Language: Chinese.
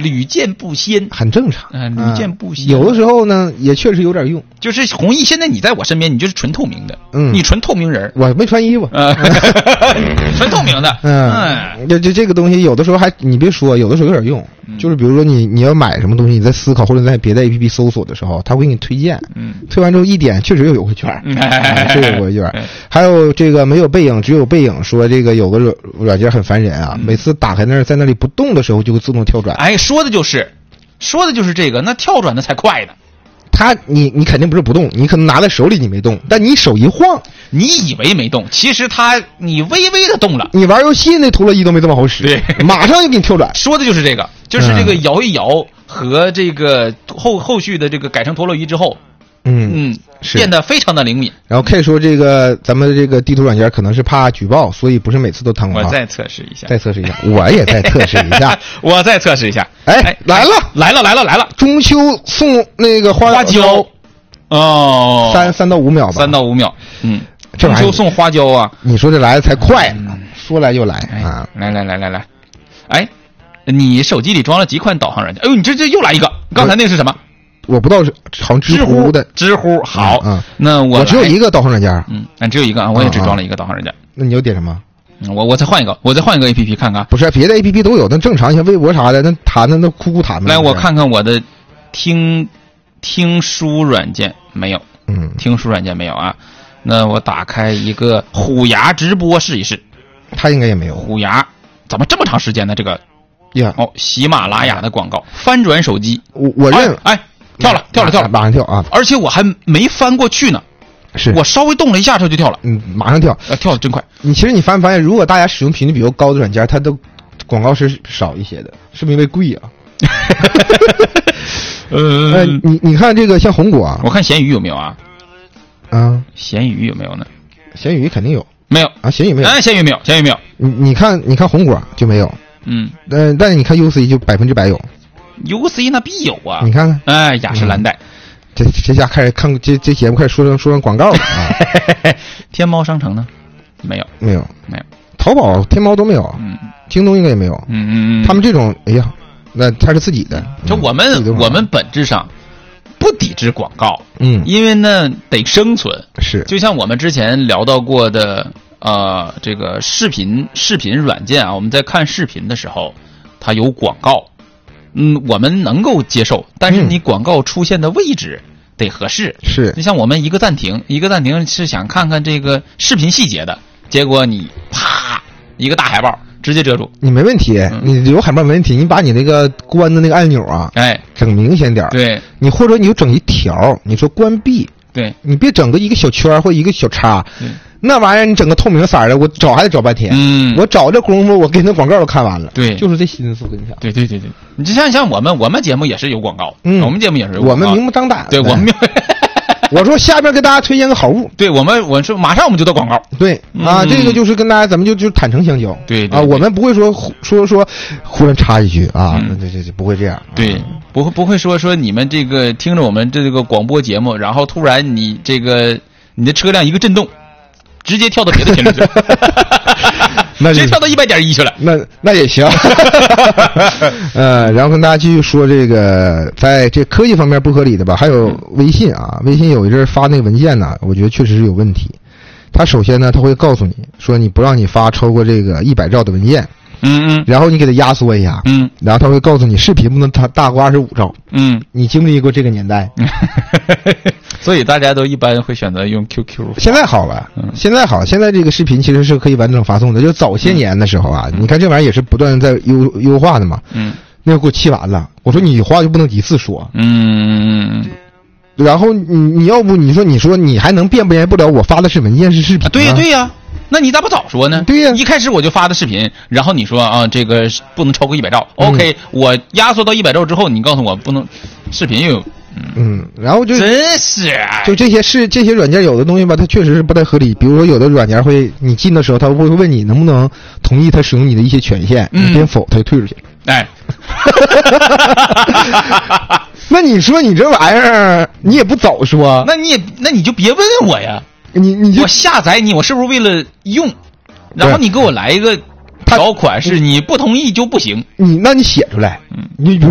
屡见不鲜， 很正常。 屡见不鲜。 有的时候呢，也确实有点用。 就是弘毅，现在你在我身边，你就是纯透明的，你纯透明人， 我没穿衣服， 纯透明的， 这个东西有的时候还，你别说，有的时候有点用。就是比如说你要买什么东西，你在思考或者在别的 APP 搜索的时候，他会给你推荐，推完之后一点确实有优惠券，是有优惠券。还有这个没有背影，只有背影，说这个有个软件很烦人啊，每次打开在那里不动的时候就会自动跳转。 哎，说的就是这个，那跳转的才快呢。 你肯定不是不动，你可能拿在手里你没动，但你手一晃， 你以为没动，其实你微微的动了。 你玩游戏那陀螺仪都没这么好使， 对， 马上就给你跳转。 说的就是这个，就是这个摇一摇和这个后续的这个改成陀螺仪之后，变得非常的灵敏。 然后可以说这个咱们这个地图软件可能是怕举报，所以不是每次都弹广告。 我再测试一下， 我也再测试一下， 我再测试一下。 哎，来了！中秋送那个花椒， 哦 ，3到5秒吧， 3到5秒，中秋送花椒啊！ 你说这来的才快，说来就来啊！ 来，哎，你手机里装了几款导航软件？哎呦，你这又来一个！刚才那个是什么？我不知道，是好像知乎的。 知乎好，那我只有一个导航软件， 只有一个啊，我也只装了一个导航软件。 那你又点什么？ 我再换一个，APP 看看。 不是，别的 APP 都有，那正常，像微博啥的，那弹的那哭弹的。 来，我看看我的听书软件没有，听书软件没有啊。那我打开一个虎牙直播试一试， 它应该也没有。 虎牙怎么这么长时间呢？这个呀， 喜马拉雅的广告，翻转手机， 我认跳了， 马上跳啊！ 而且我还没翻过去呢。 是我稍微动了一下它就跳了， 马上跳， 跳的真快。 其实你发现，如果大家使用频率比较高的软件，它的广告是少一些的，是不是因为贵啊？你看这个像红果啊， 我看闲鱼有没有啊？闲鱼有没有呢？ 闲鱼肯定有， 没有啊？闲鱼没有， 闲鱼没有。 你看红果就没有，但是你看 UC 就100%有。 UC 那必有啊！ 你看看， 哎，雅诗兰黛。 这家开始看这节目开始说上广告了啊！ 天猫商城呢？没有。 淘宝、天猫都没有，京东应该也没有。他们这种，哎呀，那他是自己的。 就我们本质上不抵制广告，因为呢得生存。 是， 就像我们之前聊到过的，这个视频软件啊，我们在看视频的时候，它有广告。我们能够接受，但是你广告出现的位置得合适。 是， 就像我们一个暂停是想看看这个视频细节的，结果你啪一个大海报直接遮住。 你没问题，你有海报没问题，你把你那个关的那个按钮啊，整明显点。 对， 你或者你就整一条，你说关闭， 对， 你别整个一个小圈或一个小叉。那玩意儿你整个透明色的，我还得找半天。我找这功夫，我给那广告都看完了。 对， 就是这心思，我跟你讲。 对，你就像我们节目也是有广告，我们节目也是有广告， 我们明目张胆。 对，我们我说下边给大家推荐个好物。 对，我说马上我们就到广告。 对啊，这个就是跟大家咱们就坦诚相交。 对啊，我们不会说忽然插一句啊，这不会这样。 对，不会说你们这个听着我们这个广播节目，然后突然你的车辆一个震动。直接跳到别的频率去，直接跳到100.1去了。 那也行。然后跟大家继续说这个，在这科技方面不合理的吧，还有微信啊，微信有一阵发那个文件呢，我觉得确实是有问题。他首先呢，他会告诉你说，你不让你发超过这个100兆的文件。然后你给它压缩一下，然后他会告诉你视频不能大过25兆，你经历过这个年代， 所以大家都一般会选择用 QQ。 现在好了，现在这个视频其实是可以完整发送的。就早些年的时候啊，你看这玩意儿也是不断在优化的嘛，那个给我气完了，我说你话就不能一次说，然后你要不你说你还能辨别不了我发的是文件是视频？ 对呀。那你咋不早说呢？ 对呀， 一开始我就发的视频，然后你说啊，这个不能超过100兆。OK，我压缩到100兆之后，你告诉我不能，视频又有， 然后就真是就这些软件有的东西吧，它确实是不太合理。比如说有的软件你进的时候，它会问你能不能同意它使用你的一些权限，你边否它就退出去了。 哎， 那你说你这玩意儿你也不早说， 那你就别问我呀。 你我下载你，我是不是为了用？然后你给我来一个条款，是你不同意就不行。 那你写出来，你比如